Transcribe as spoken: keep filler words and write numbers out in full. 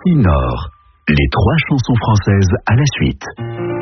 Nord. Les trois chansons françaises à la suite.